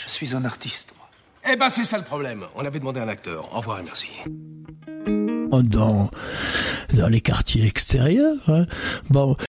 Je suis un artiste, moi. Eh ben, c'est ça le problème. On avait demandé un acteur. Au revoir et merci. Dans les quartiers extérieurs, hein. Bon,